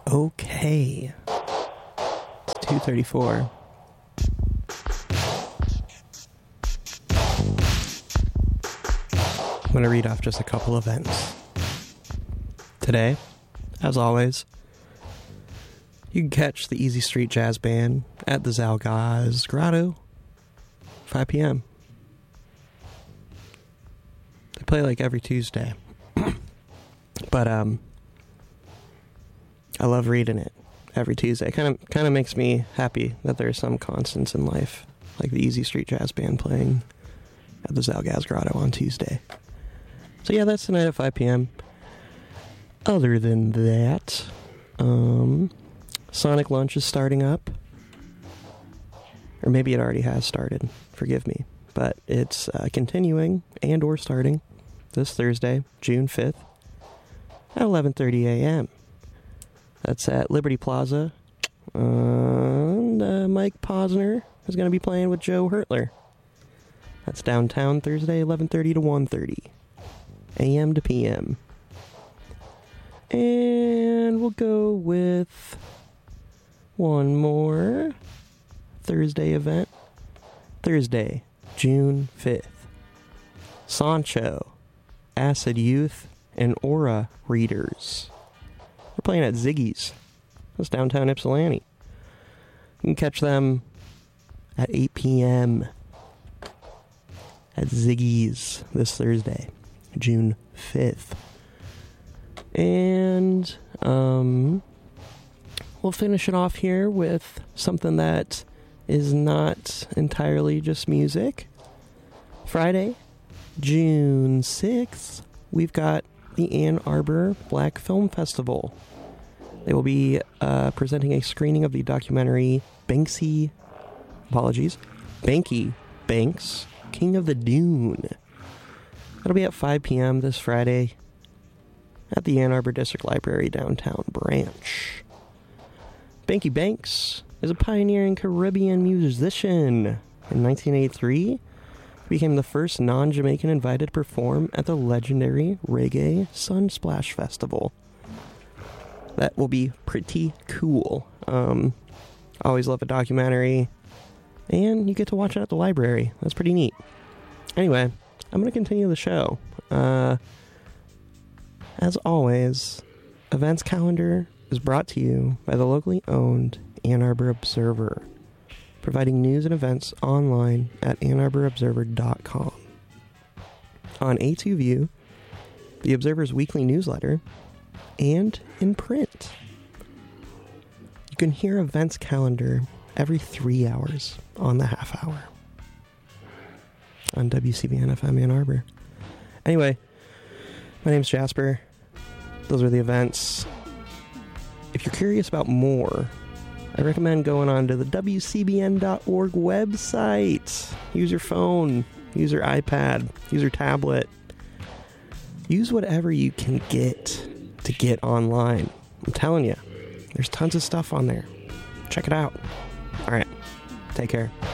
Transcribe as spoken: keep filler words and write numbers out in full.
Okay. It's two thirty-four. I'm going to read off just a couple events. Today, as always, you can catch the Easy Street Jazz Band at the Zalgaz Grotto, five p.m. They play like every Tuesday. But, um, I love reading it every Tuesday. Kind of kind of makes me happy that there are some constants in life, like the Easy Street Jazz Band playing at the Zalgaz Grotto on Tuesday. So yeah, that's tonight at five p.m. Other than that, um, Sonic Lunch is starting up. Or maybe it already has started. Forgive me. But it's uh, continuing and or starting this Thursday, June fifth, at eleven thirty a.m. That's at Liberty Plaza. And uh, Mike Posner is going to be playing with Joe Hurtler. That's downtown Thursday, eleven thirty to one thirty a.m. to p.m. And we'll go with one more Thursday event. Thursday, June fifth. Sancho, Acid Youth, and Aura Readers. We're playing at Ziggy's. That's downtown Ypsilanti. You can catch them at eight p.m. at Ziggy's this Thursday, June fifth. And um, we'll finish it off here with something that is not entirely just music. Friday, June sixth, we've got the Ann Arbor Black Film Festival. They will be uh, presenting a screening of the documentary Banksy, apologies, Banky Banks, King of the Dune. That'll be at five p.m. this Friday at the Ann Arbor District Library downtown branch. Banky Banks is a pioneering Caribbean musician. In nineteen eighty-three, he became the first non-Jamaican invited to perform at the legendary Reggae Sunsplash Festival. That will be pretty cool. Um, I always love a documentary, and you get to watch it at the library. That's pretty neat. Anyway, I'm going to continue the show. Uh, as always, events calendar is brought to you by the locally owned Ann Arbor Observer, providing news and events online at ann arbor observer dot com. On A two View, the Observer's weekly newsletter, and in print. You can hear events calendar every three hours on the half hour on W C B N F M Ann Arbor. Anyway, my name's Jasper. Those are the events. If you're curious about more, I recommend going on to the W C B N dot org website. Use your phone, use your iPad, use your tablet. Use whatever you can get to get online. I'm telling you, there's tons of stuff on there. Check it out. All right, take care.